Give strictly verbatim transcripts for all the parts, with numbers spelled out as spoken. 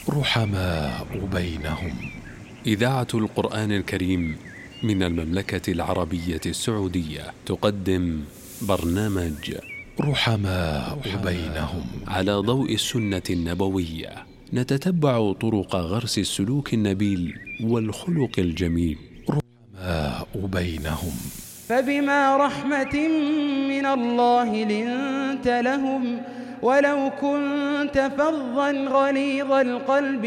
رحماء بينهم. إذاعة القرآن الكريم من المملكة العربية السعودية تقدم برنامج رحماء بينهم على ضوء السنة النبوية، نتتبع طرق غرس السلوك النبيل والخلق الجميل. رحماء بينهم. فبما رحمة من الله لنت لهم، ولو كنت فظا غليظ القلب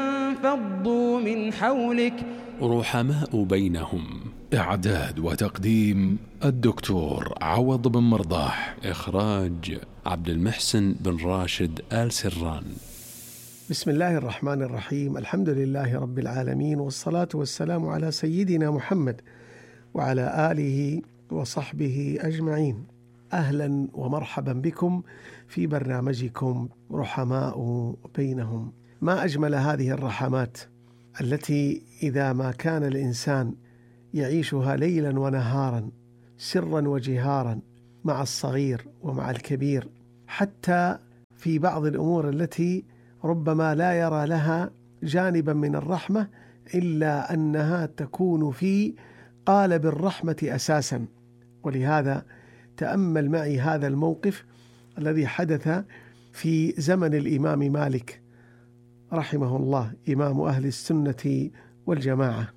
لانفضوا من حولك. رحماء بينهم. إعداد وتقديم الدكتور عوض بن مرضاح. إخراج عبد المحسن بن راشد آل سران. بسم الله الرحمن الرحيم. الحمد لله رب العالمين، والصلاة والسلام على سيدنا محمد وعلى آله وصحبه أجمعين. أهلا ومرحبا بكم في برنامجكم رحماء بينهم. ما أجمل هذه الرحمات التي إذا ما كان الإنسان يعيشها ليلا ونهارا، سرا وجهارا، مع الصغير ومع الكبير، حتى في بعض الأمور التي ربما لا يرى لها جانبا من الرحمة إلا أنها تكون في قالب الرحمة أساسا. ولهذا تأمل معي هذا الموقف الذي حدث في زمن الإمام مالك رحمه الله، إمام أهل السنة والجماعة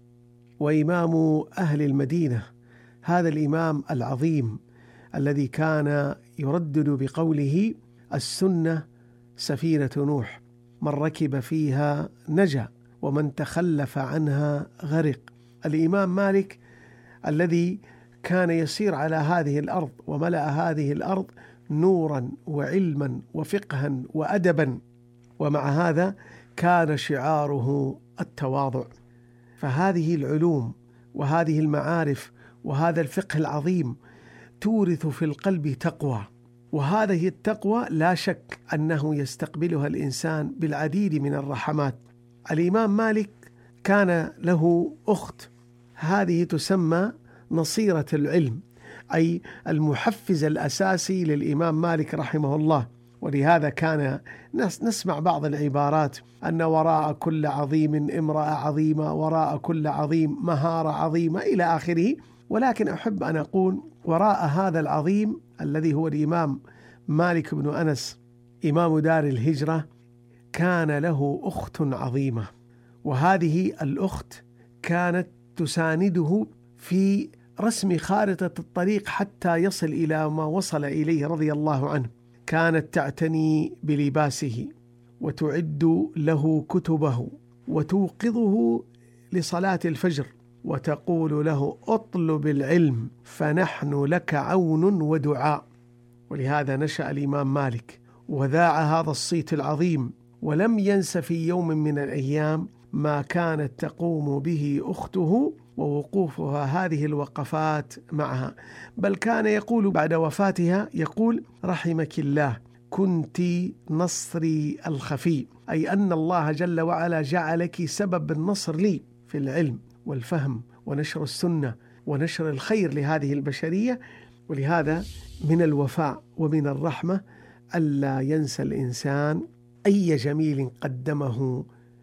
وإمام أهل المدينة، هذا الإمام العظيم الذي كان يردد بقوله: السنة سفينة نوح، من ركب فيها نجا ومن تخلف عنها غرق. الإمام مالك الذي كان يسير على هذه الأرض وملأ هذه الأرض نورا وعلما وفقها وأدبا، ومع هذا كان شعاره التواضع. فهذه العلوم وهذه المعارف وهذا الفقه العظيم تورث في القلب تقوى، وهذه التقوى لا شك أنه يستقبلها الإنسان بالعديد من الرحمات. الإمام مالك كان له أخت، هذه تسمى نصيرة العلم، أي المحفز الأساسي للإمام مالك رحمه الله. ولهذا كان نسمع بعض العبارات: أن وراء كل عظيم امرأة عظيمة، وراء كل عظيم مهارة عظيمة، إلى آخره. ولكن أحب أن أقول وراء هذا العظيم الذي هو الإمام مالك بن أنس إمام دار الهجرة كان له أخت عظيمة، وهذه الأخت كانت تسانده في رسم خارطة الطريق حتى يصل إلى ما وصل إليه رضي الله عنه. كانت تعتني بلباسه وتعد له كتبه وتوقظه لصلاة الفجر وتقول له: اطلب العلم فنحن لك عون ودعاء. ولهذا نشأ الإمام مالك وذاع هذا الصيت العظيم، ولم ينس في يوم من الأيام ما كانت تقوم به أخته ووقوفها هذه الوقفات معها، بل كان يقول بعد وفاتها، يقول: رحمك الله كنت نصري الخفي، أي أن الله جل وعلا جعلك سبب النصر لي في العلم والفهم ونشر السنة ونشر الخير لهذه البشرية. ولهذا من الوفاء ومن الرحمة ألا ينسى الإنسان أي جميل قدمه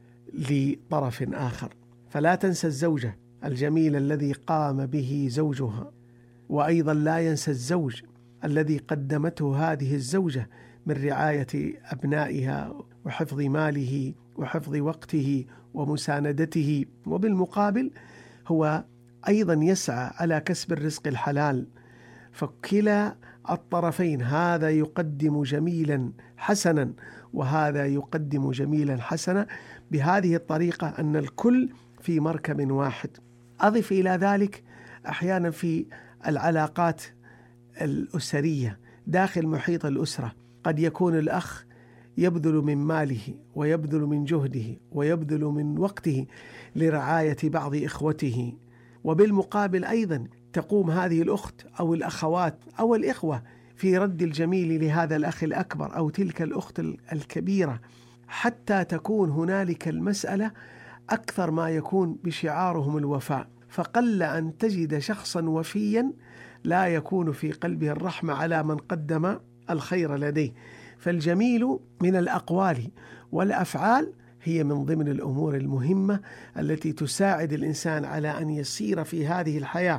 لطرف آخر. فلا تنسى الزوجة الجميل الذي قام به زوجها، وأيضا لا ينسى الزوج الذي قدمته هذه الزوجة من رعاية أبنائها وحفظ ماله وحفظ وقته ومساندته، وبالمقابل هو أيضا يسعى على كسب الرزق الحلال. فكلا الطرفين، هذا يقدم جميلا حسنا وهذا يقدم جميلا حسنا، بهذه الطريقة أن الكل في مركب واحد. أضف إلى ذلك أحيانا في العلاقات الأسرية داخل محيط الأسرة قد يكون الأخ يبذل من ماله ويبذل من جهده ويبذل من وقته لرعاية بعض إخوته، وبالمقابل أيضا تقوم هذه الأخت أو الأخوات أو الإخوة في رد الجميل لهذا الأخ الأكبر أو تلك الأخت الكبيرة، حتى تكون هنالك المسألة أكثر ما يكون بشعارهم الوفاء. فقل أن تجد شخصا وفيا لا يكون في قلبه الرحمة على من قدم الخير لديه. فالجميل من الأقوال والأفعال هي من ضمن الأمور المهمة التي تساعد الإنسان على أن يسير في هذه الحياة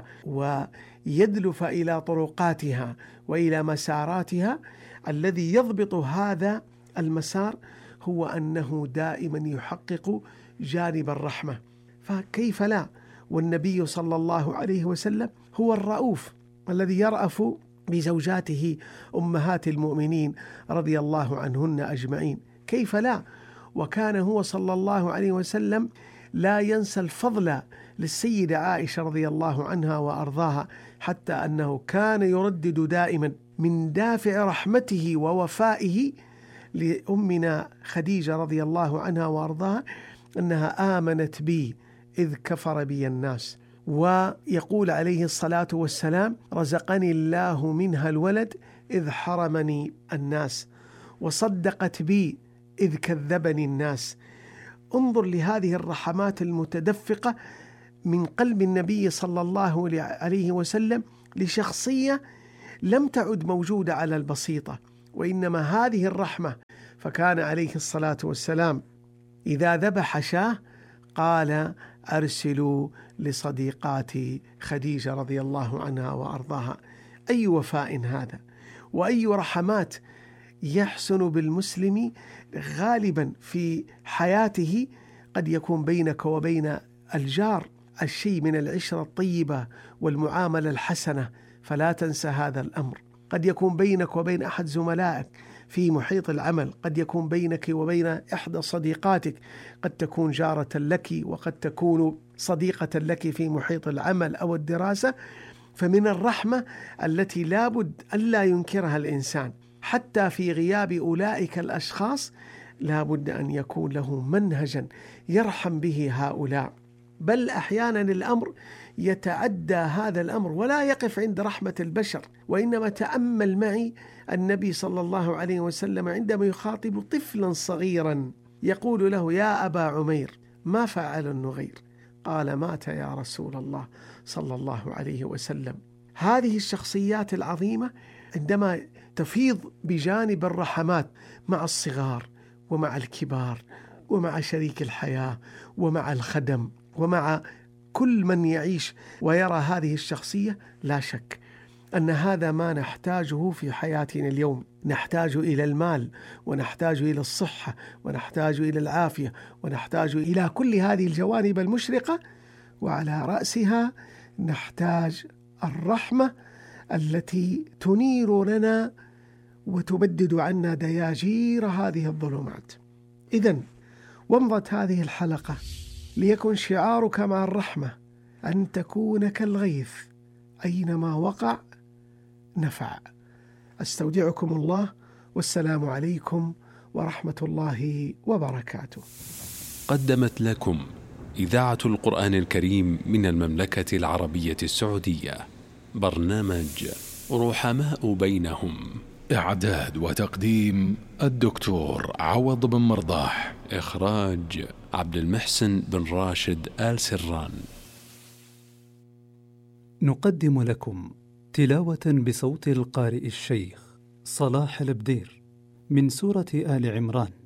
ويدلف إلى طرقاتها وإلى مساراتها. الذي يضبط هذا المسار هو أنه دائما يحقق جانب الرحمة، فكيف لا؟ والنبي صلى الله عليه وسلم هو الرؤوف الذي يرأف بزوجاته أمهات المؤمنين رضي الله عنهن أجمعين، كيف لا؟ وكان هو صلى الله عليه وسلم لا ينسى الفضل للسيدة عائشة رضي الله عنها وأرضاها، حتى أنه كان يردد دائما من دافع رحمته ووفائه لأمنا خديجة رضي الله عنها وأرضاها أنها آمنت بي إذ كفر بي الناس. ويقول عليه الصلاة والسلام: رزقني الله منها الولد إذ حرمني الناس، وصدقت بي إذ كذبني الناس. انظر لهذه الرحمات المتدفقة من قلب النبي صلى الله عليه وسلم لشخصية لم تعد موجودة على البسيطة، وإنما هذه الرحمة. فكان عليه الصلاة والسلام إذا ذبح شاه قال: أرسلوا لصديقاتي خديجة رضي الله عنها وأرضاها. أي وفاء هذا، وأي رحمات يحسن بالمسلم غالبا في حياته. قد يكون بينك وبين الجار الشيء من العشرة الطيبة والمعاملة الحسنة، فلا تنسى هذا الأمر. قد يكون بينك وبين أحد زملائك في محيط العمل، قد يكون بينك وبين إحدى صديقاتك، قد تكون جارة لك وقد تكون صديقة لك في محيط العمل أو الدراسة. فمن الرحمة التي لابد ألا ينكرها الإنسان حتى في غياب أولئك الأشخاص، لابد أن يكون له منهجا يرحم به هؤلاء. بل أحيانا الأمر يتعدى هذا الأمر ولا يقف عند رحمة البشر، وإنما تأمل معي النبي صلى الله عليه وسلم عندما يخاطب طفلا صغيرا يقول له: يا أبا عمير ما فعل النغير؟ قال: مات يا رسول الله صلى الله عليه وسلم. هذه الشخصيات العظيمة عندما تفيض بجانب الرحمات مع الصغار ومع الكبار ومع شريك الحياة ومع الخدم ومع كل من يعيش ويرى هذه الشخصية، لا شك أن هذا ما نحتاجه في حياتنا اليوم. نحتاج إلى المال، ونحتاج إلى الصحة، ونحتاج إلى العافية، ونحتاج إلى كل هذه الجوانب المشرقة، وعلى رأسها نحتاج الرحمة التي تنير لنا وتبدد عنا دياجير هذه الظلمات. إذن ومضت هذه الحلقة ليكن شعارك مع الرحمة أن تكون كالغيث أينما وقع نفع. أستودعكم الله، والسلام عليكم ورحمة الله وبركاته. قدمت لكم إذاعة القرآن الكريم من المملكة العربية السعودية برنامج رحماء بينهم. إعداد وتقديم الدكتور عوض بن مرضاح. إخراج عبد المحسن بن راشد آل سران. نقدم لكم تلاوة بصوت القارئ الشيخ صلاح البدير من سورة آل عمران